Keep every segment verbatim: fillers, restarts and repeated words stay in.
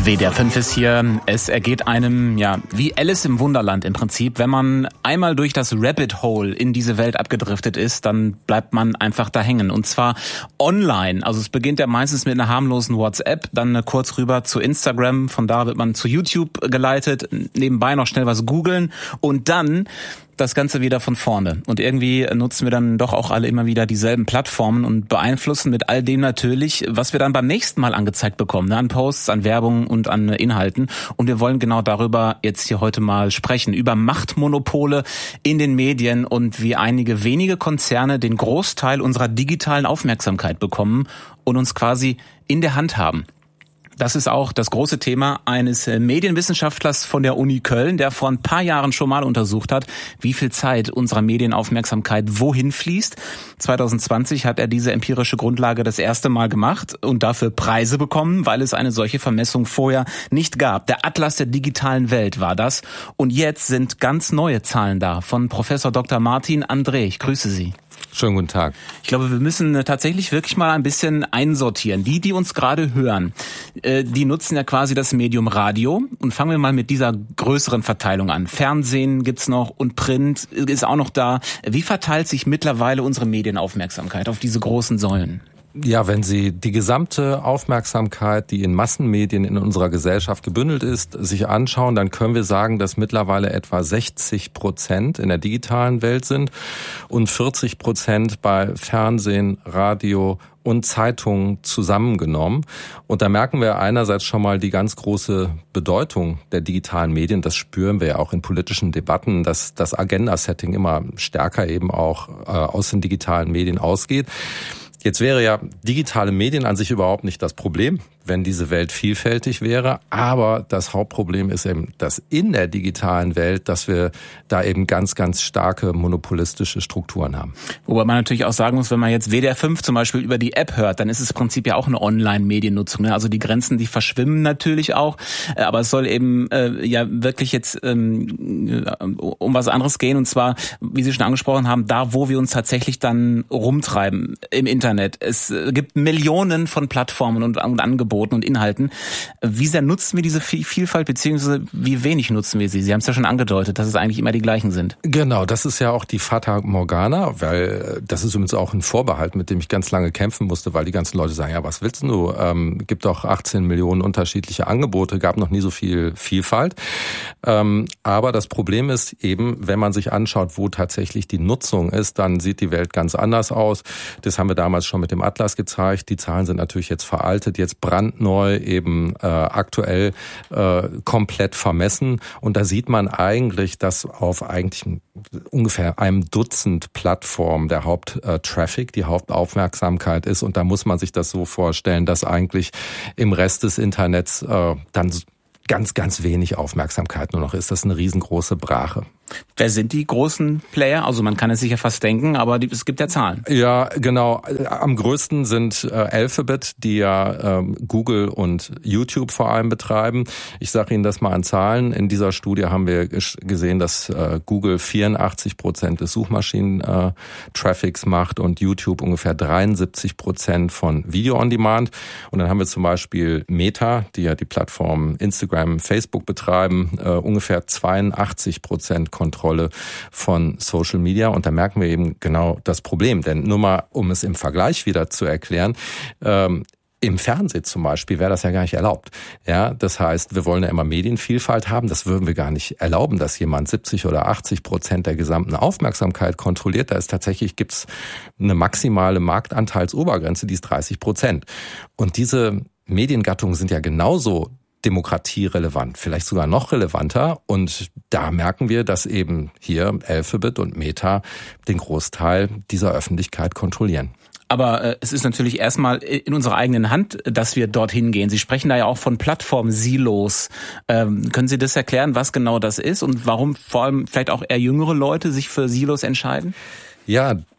W D R fünf ist hier. Es ergeht einem, ja, wie Alice im Wunderland im Prinzip. Wenn man einmal durch das Rabbit Hole in diese Welt abgedriftet ist, dann bleibt man einfach da hängen. Und zwar online. Also es beginnt ja meistens mit einer harmlosen WhatsApp, dann kurz rüber zu Instagram. Von da wird man zu YouTube geleitet. Nebenbei noch schnell was googeln. Und dann das Ganze wieder von vorne. Und irgendwie nutzen wir dann doch auch alle immer wieder dieselben Plattformen und beeinflussen mit all dem natürlich, was wir dann beim nächsten Mal angezeigt bekommen, ne? An Posts, an Werbung und an Inhalten. Und wir wollen genau darüber jetzt hier heute mal sprechen, über Machtmonopole in den Medien und wie einige wenige Konzerne den Großteil unserer digitalen Aufmerksamkeit bekommen und uns quasi in der Hand haben. Das ist auch das große Thema eines Medienwissenschaftlers von der Uni Köln, der vor ein paar Jahren schon mal untersucht hat, wie viel Zeit unserer Medienaufmerksamkeit wohin fließt. zwanzig zwanzig hat er diese empirische Grundlage das erste Mal gemacht und dafür Preise bekommen, weil es eine solche Vermessung vorher nicht gab. Der Atlas der digitalen Welt war das. Und jetzt sind ganz neue Zahlen da von Professor Doktor Martin André. Ich grüße Sie. Schönen guten Tag. Ich glaube, wir müssen tatsächlich wirklich mal ein bisschen einsortieren. Die, die uns gerade hören, die nutzen ja quasi das Medium Radio. Und fangen wir mal mit dieser größeren Verteilung an. Fernsehen gibt's noch und Print ist auch noch da. Wie verteilt sich mittlerweile unsere Medienaufmerksamkeit auf diese großen Säulen? Ja, wenn Sie die gesamte Aufmerksamkeit, die in Massenmedien in unserer Gesellschaft gebündelt ist, sich anschauen, dann können wir sagen, dass mittlerweile etwa sechzig Prozent in der digitalen Welt sind und vierzig Prozent bei Fernsehen, Radio und Zeitungen zusammengenommen. Und da merken wir einerseits schon mal die ganz große Bedeutung der digitalen Medien. Das spüren wir ja auch in politischen Debatten, dass das Agenda-Setting immer stärker eben auch äh, aus den digitalen Medien ausgeht. Jetzt wäre ja digitale Medien an sich überhaupt nicht das Problem, wenn diese Welt vielfältig wäre. Aber das Hauptproblem ist eben, dass in der digitalen Welt, dass wir da eben ganz, ganz starke monopolistische Strukturen haben. Wobei man natürlich auch sagen muss, wenn man jetzt W D R fünf zum Beispiel über die App hört, dann ist es im Prinzip ja auch eine Online-Mediennutzung. Ne? Also die Grenzen, die verschwimmen natürlich auch. Aber es soll eben äh, ja wirklich jetzt ähm, um was anderes gehen. Und zwar, wie Sie schon angesprochen haben, da, wo wir uns tatsächlich dann rumtreiben im Internet. Es gibt Millionen von Plattformen und Angeboten und Inhalten. Wie sehr nutzen wir diese Vielfalt, beziehungsweise wie wenig nutzen wir sie? Sie haben es ja schon angedeutet, dass es eigentlich immer die gleichen sind. Genau, das ist ja auch die Fata Morgana, weil das ist übrigens auch ein Vorbehalt, mit dem ich ganz lange kämpfen musste, weil die ganzen Leute sagen, ja, was willst du? Ähm, gibt doch achtzehn Millionen unterschiedliche Angebote, gab noch nie so viel Vielfalt. Ähm, aber das Problem ist eben, wenn man sich anschaut, wo tatsächlich die Nutzung ist, dann sieht die Welt ganz anders aus. Das haben wir damals schon mit dem Atlas gezeigt. Die Zahlen sind natürlich jetzt veraltet, jetzt brandneu, eben äh, aktuell äh, komplett vermessen. Und da sieht man eigentlich, dass auf eigentlich ungefähr einem Dutzend Plattformen der Haupttraffic, die Hauptaufmerksamkeit ist. Und da muss man sich das so vorstellen, dass eigentlich im Rest des Internets äh, dann ganz, ganz wenig Aufmerksamkeit nur noch ist. Das ist eine riesengroße Brache. Wer sind die großen Player? Also man kann es sich ja fast denken, aber die, es gibt ja Zahlen. Ja, genau. Am größten sind äh, Alphabet, die ja ähm, Google und YouTube vor allem betreiben. Ich sage Ihnen das mal an Zahlen. In dieser Studie haben wir gesehen, dass äh, Google vierundachtzig Prozent des Suchmaschinen-Traffics äh, macht und YouTube ungefähr dreiundsiebzig Prozent von Video on Demand. Und dann haben wir zum Beispiel Meta, die ja die Plattform Instagram, Facebook betreiben, äh, ungefähr zweiundachtzig Prozent Kontrolle von Social Media. Und da merken wir eben genau das Problem. Denn nur mal, um es im Vergleich wieder zu erklären, ähm, im Fernsehen zum Beispiel wäre das ja gar nicht erlaubt. Ja, das heißt, wir wollen ja immer Medienvielfalt haben. Das würden wir gar nicht erlauben, dass jemand siebzig oder achtzig Prozent der gesamten Aufmerksamkeit kontrolliert. Da ist tatsächlich, gibt's eine maximale Marktanteilsobergrenze, die ist dreißig Prozent. Und diese Mediengattungen sind ja genauso demokratierelevant, vielleicht sogar noch relevanter. Und da merken wir, dass eben hier Alphabet und Meta den Großteil dieser Öffentlichkeit kontrollieren. Aber äh, es ist natürlich erstmal in unserer eigenen Hand, dass wir dorthin gehen. Sie sprechen da ja auch von Plattform-Silos. Ähm, können Sie das erklären, was genau das ist und warum vor allem vielleicht auch eher jüngere Leute sich für Silos entscheiden? Ja,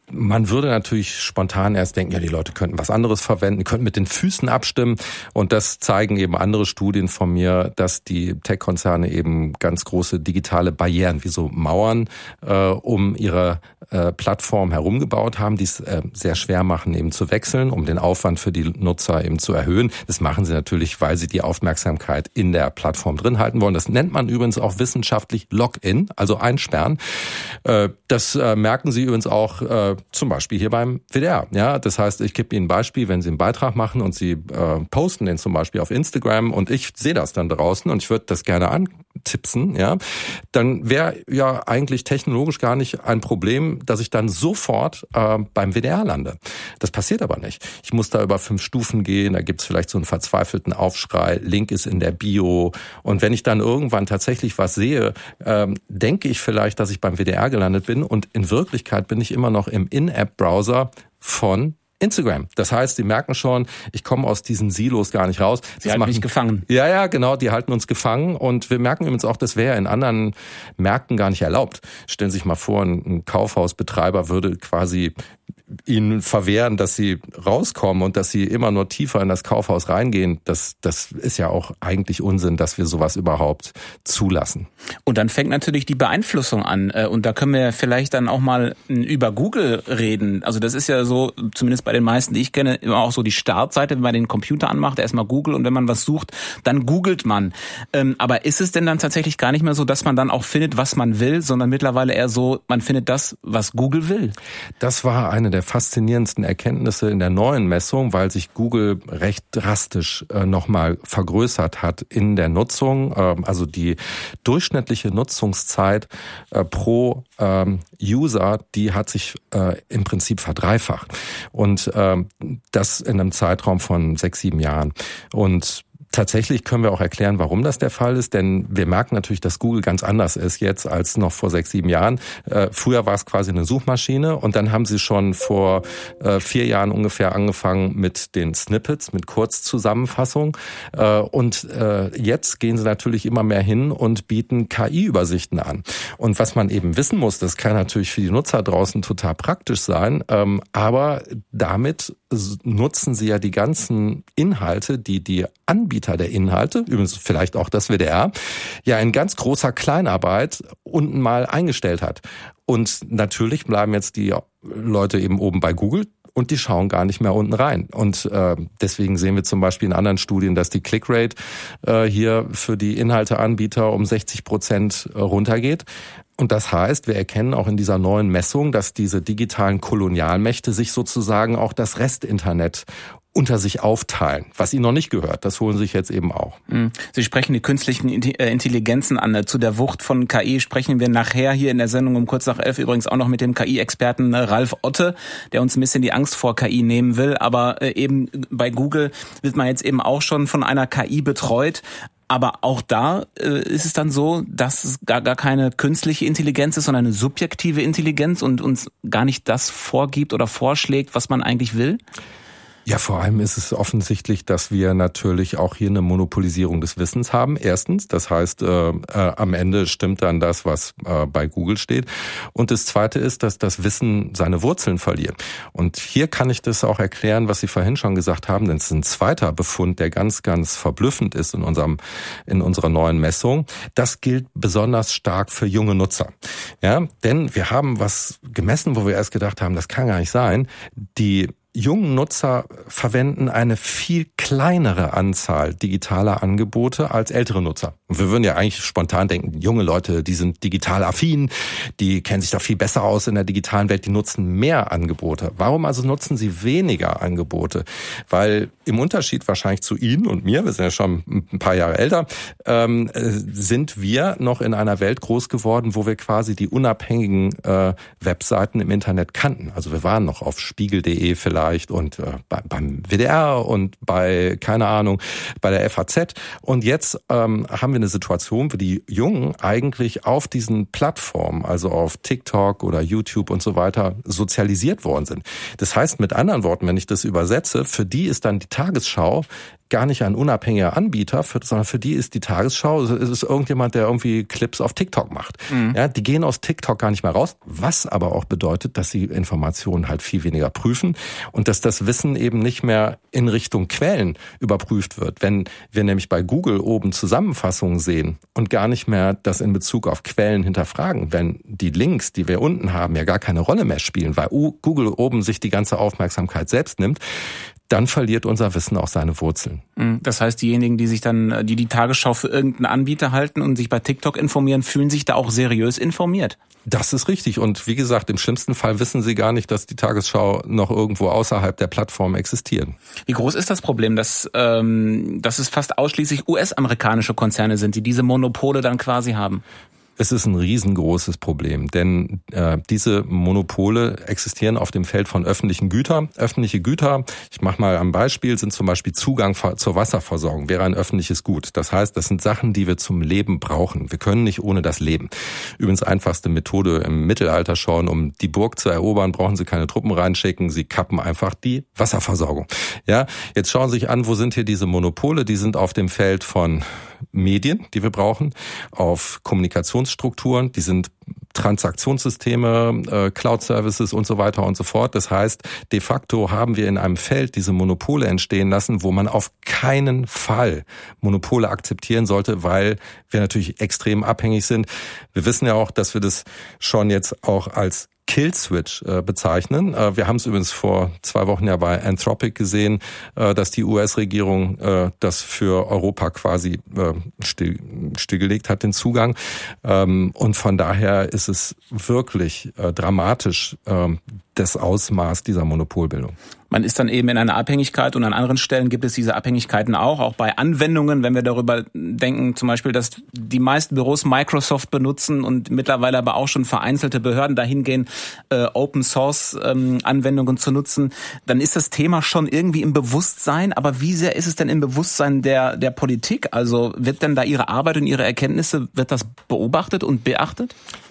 man würde natürlich spontan erst denken, ja, die Leute könnten was anderes verwenden, könnten mit den Füßen abstimmen. Und das zeigen eben andere Studien von mir, dass die Tech-Konzerne eben ganz große digitale Barrieren, wie so Mauern, äh, um ihre äh, Plattform herumgebaut haben, die es äh, sehr schwer machen, eben zu wechseln, um den Aufwand für die Nutzer eben zu erhöhen. Das machen sie natürlich, weil sie die Aufmerksamkeit in der Plattform drin halten wollen. Das nennt man übrigens auch wissenschaftlich Login, also einsperren. Äh, das äh, merken sie übrigens auch äh, zum Beispiel hier beim W D R. Ja, das heißt, ich gebe Ihnen ein Beispiel, wenn Sie einen Beitrag machen und Sie äh, posten den zum Beispiel auf Instagram und ich sehe das dann draußen und ich würde das gerne antipsen, ja, dann wäre ja eigentlich technologisch gar nicht ein Problem, dass ich dann sofort äh, beim W D R lande. Das passiert aber nicht. Ich muss da über fünf Stufen gehen, da gibt's vielleicht so einen verzweifelten Aufschrei, Link ist in der Bio und wenn ich dann irgendwann tatsächlich was sehe, äh, denke ich vielleicht, dass ich beim W D R gelandet bin und in Wirklichkeit bin ich immer noch im In-App-Browser von Instagram. Das heißt, Sie merken schon, ich komme aus diesen Silos gar nicht raus. Sie halten mich gefangen. Ja, ja, genau, die halten uns gefangen und wir merken übrigens auch, das wäre in anderen Märkten gar nicht erlaubt. Stellen Sie sich mal vor, ein Kaufhausbetreiber würde quasi ihnen verwehren, dass sie rauskommen und dass sie immer nur tiefer in das Kaufhaus reingehen. Das, das ist ja auch eigentlich Unsinn, dass wir sowas überhaupt zulassen. Und dann fängt natürlich die Beeinflussung an. Und da können wir vielleicht dann auch mal über Google reden. Also das ist ja so, zumindest bei den meisten, die ich kenne, immer auch so die Startseite, wenn man den Computer anmacht, erstmal Google und wenn man was sucht, dann googelt man. Aber ist es denn dann tatsächlich gar nicht mehr so, dass man dann auch findet, was man will, sondern mittlerweile eher so, man findet das, was Google will? Das war eine der faszinierendsten Erkenntnisse in der neuen Messung, weil sich Google recht drastisch äh, nochmal vergrößert hat in der Nutzung. Ähm, also die durchschnittliche Nutzungszeit äh, pro ähm, User, die hat sich äh, im Prinzip verdreifacht. Und ähm, das in einem Zeitraum von sechs, sieben Jahren. Und tatsächlich können wir auch erklären, warum das der Fall ist, denn wir merken natürlich, dass Google ganz anders ist jetzt als noch vor sechs, sieben Jahren. Äh, früher war es quasi eine Suchmaschine und dann haben sie schon vor äh, vier Jahren ungefähr angefangen mit den Snippets, mit Kurzzusammenfassung. Äh, und äh, jetzt gehen sie natürlich immer mehr hin und bieten K I-Übersichten an. Und was man eben wissen muss, das kann natürlich für die Nutzer draußen total praktisch sein, ähm, aber damit nutzen sie ja die ganzen Inhalte, die die Anbieter der Inhalte, übrigens vielleicht auch das W D R, ja in ganz großer Kleinarbeit unten mal eingestellt hat. Und natürlich bleiben jetzt die Leute eben oben bei Google und die schauen gar nicht mehr unten rein. Und äh, deswegen sehen wir zum Beispiel in anderen Studien, dass die Clickrate äh, hier für die Inhalteanbieter um sechzig Prozent runtergeht. Und das heißt, wir erkennen auch in dieser neuen Messung, dass diese digitalen Kolonialmächte sich sozusagen auch das Restinternet unter sich aufteilen, was ihnen noch nicht gehört. Das holen sie sich jetzt eben auch. Sie sprechen die künstlichen Intelligenzen an. Zu der Wucht von K I sprechen wir nachher hier in der Sendung um kurz nach elf übrigens auch noch mit dem K I-Experten Ralf Otte, der uns ein bisschen die Angst vor K I nehmen will. Aber eben bei Google wird man jetzt eben auch schon von einer K I betreut. Aber auch da äh, ist es dann so, dass es gar, gar keine künstliche Intelligenz ist, sondern eine subjektive Intelligenz und uns gar nicht das vorgibt oder vorschlägt, was man eigentlich will? Ja, vor allem ist es offensichtlich, dass wir natürlich auch hier eine Monopolisierung des Wissens haben. Erstens, das heißt, äh, äh, am Ende stimmt dann das, was äh, bei Google steht. Und das Zweite ist, dass das Wissen seine Wurzeln verliert. Und hier kann ich das auch erklären, was Sie vorhin schon gesagt haben, denn es ist ein zweiter Befund, der ganz, ganz verblüffend ist in unserem in unserer neuen Messung. Das gilt besonders stark für junge Nutzer. Ja, denn wir haben was gemessen, wo wir erst gedacht haben, das kann gar nicht sein. Die jungen Nutzer verwenden eine viel kleinere Anzahl digitaler Angebote als ältere Nutzer. Und wir würden ja eigentlich spontan denken, junge Leute, die sind digital affin, die kennen sich doch viel besser aus in der digitalen Welt, die nutzen mehr Angebote. Warum also nutzen sie weniger Angebote? Weil im Unterschied wahrscheinlich zu Ihnen und mir, wir sind ja schon ein paar Jahre älter, ähm, sind wir noch in einer Welt groß geworden, wo wir quasi die unabhängigen äh, Webseiten im Internet kannten. Also wir waren noch auf spiegel punkt de vielleicht und äh, bei, beim W D R und bei, keine Ahnung, bei der F A Z. Und jetzt ähm, haben wir eine Situation, wo die Jungen eigentlich auf diesen Plattformen, also auf TikTok oder YouTube und so weiter, sozialisiert worden sind. Das heißt mit anderen Worten, wenn ich das übersetze, für die ist dann die Tagesschau gar nicht ein unabhängiger Anbieter, für, sondern für die ist die Tagesschau, es ist irgendjemand, der irgendwie Clips auf TikTok macht. Mhm. Ja, die gehen aus TikTok gar nicht mehr raus, was aber auch bedeutet, dass sie Informationen halt viel weniger prüfen und dass das Wissen eben nicht mehr in Richtung Quellen überprüft wird. Wenn wir nämlich bei Google oben Zusammenfassungen sehen und gar nicht mehr das in Bezug auf Quellen hinterfragen, wenn die Links, die wir unten haben, ja gar keine Rolle mehr spielen, weil Google oben sich die ganze Aufmerksamkeit selbst nimmt, dann verliert unser Wissen auch seine Wurzeln. Das heißt, diejenigen, die sich dann, die die Tagesschau für irgendeinen Anbieter halten und sich bei TikTok informieren, fühlen sich da auch seriös informiert. Das ist richtig. Und wie gesagt, im schlimmsten Fall wissen sie gar nicht, dass die Tagesschau noch irgendwo außerhalb der Plattform existiert. Wie groß ist das Problem, dass, ähm, dass es fast ausschließlich U S-amerikanische Konzerne sind, die diese Monopole dann quasi haben? Es ist ein riesengroßes Problem, denn äh, diese Monopole existieren auf dem Feld von öffentlichen Gütern. Öffentliche Güter, ich mache mal ein Beispiel, sind zum Beispiel Zugang zur Wasserversorgung, wäre ein öffentliches Gut. Das heißt, das sind Sachen, die wir zum Leben brauchen. Wir können nicht ohne das leben. Übrigens einfachste Methode im Mittelalter schon, um die Burg zu erobern, brauchen Sie keine Truppen reinschicken, Sie kappen einfach die Wasserversorgung. Ja, jetzt schauen Sie sich an, wo sind hier diese Monopole? Die sind auf dem Feld von Medien, die wir brauchen, auf Kommunikationsstrukturen, die sind Transaktionssysteme, äh, Cloud-Services und so weiter und so fort. Das heißt, de facto haben wir in einem Feld diese Monopole entstehen lassen, wo man auf keinen Fall Monopole akzeptieren sollte, weil wir natürlich extrem abhängig sind. Wir wissen ja auch, dass wir das schon jetzt auch als Killswitch äh, bezeichnen. Äh, wir haben es übrigens vor zwei Wochen ja bei Anthropic gesehen, äh, dass die U S-Regierung äh, das für Europa quasi äh, still, stillgelegt hat, den Zugang. Ähm, und von daher ist es wirklich äh, dramatisch, äh, das Ausmaß dieser Monopolbildung. Man ist dann eben in einer Abhängigkeit und an anderen Stellen gibt es diese Abhängigkeiten auch, auch bei Anwendungen, wenn wir darüber denken, zum Beispiel, dass die meisten Büros Microsoft benutzen und mittlerweile aber auch schon vereinzelte Behörden dahin gehen, äh, Open-Source-Anwendungen ähm, zu nutzen, dann ist das Thema schon irgendwie im Bewusstsein, aber wie sehr ist es denn im Bewusstsein der, der Politik? Also wird denn da Ihre Arbeit und Ihre Erkenntnisse, wird das beobachtet und beachtet?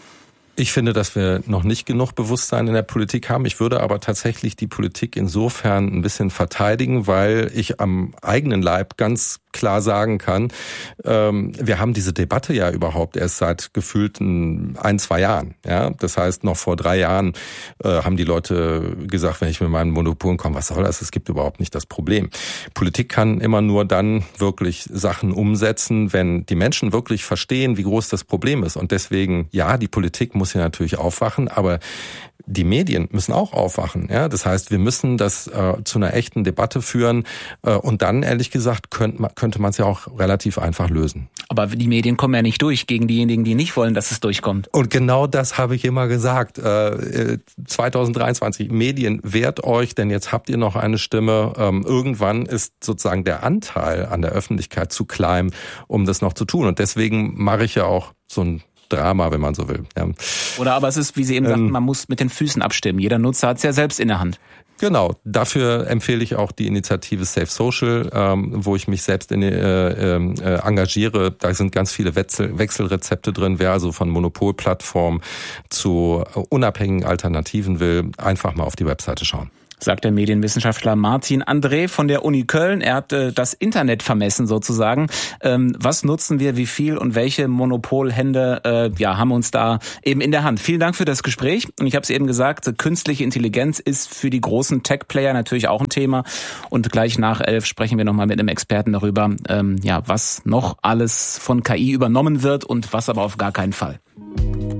Ich finde, dass wir noch nicht genug Bewusstsein in der Politik haben. Ich würde aber tatsächlich die Politik insofern ein bisschen verteidigen, weil ich am eigenen Leib ganz klar sagen kann, ähm, wir haben diese Debatte ja überhaupt erst seit gefühlten ein, zwei Jahren. Ja, das heißt, noch vor drei Jahren äh, haben die Leute gesagt, wenn ich mit meinen Monopolen komme, was soll das? Es gibt überhaupt nicht das Problem. Politik kann immer nur dann wirklich Sachen umsetzen, wenn die Menschen wirklich verstehen, wie groß das Problem ist. Und deswegen, ja, die Politik muss ja natürlich aufwachen, aber die Medien müssen auch aufwachen. Ja, das heißt, wir müssen das äh, zu einer echten Debatte führen äh, und dann, ehrlich gesagt, könnte man könnte man es ja auch relativ einfach lösen. Aber die Medien kommen ja nicht durch gegen diejenigen, die nicht wollen, dass es durchkommt. Und genau das habe ich immer gesagt. Äh, zwanzig dreiundzwanzig, Medien, wehrt euch, denn jetzt habt ihr noch eine Stimme. Ähm, irgendwann ist sozusagen der Anteil an der Öffentlichkeit zu klein, um das noch zu tun. Und deswegen mache ich ja auch so ein Drama, wenn man so will. Ja. Oder aber es ist, wie Sie eben ähm, sagten, man muss mit den Füßen abstimmen. Jeder Nutzer hat es ja selbst in der Hand. Genau, dafür empfehle ich auch die Initiative Safe Social, ähm, wo ich mich selbst in, äh, äh, engagiere. Da sind ganz viele Wechsel, Wechselrezepte drin. Wer also von Monopolplattformen zu unabhängigen Alternativen will, einfach mal auf die Webseite schauen. Sagt der Medienwissenschaftler Martin André von der Uni Köln. Er hat äh, das Internet vermessen sozusagen. Ähm, was nutzen wir, wie viel und welche Monopolhände äh, ja, haben uns da eben in der Hand? Vielen Dank für das Gespräch. Und ich habe es eben gesagt, künstliche Intelligenz ist für die großen Tech-Player natürlich auch ein Thema. Und gleich nach elf sprechen wir nochmal mit einem Experten darüber, ähm, ja, was noch alles von K I übernommen wird und was aber auf gar keinen Fall.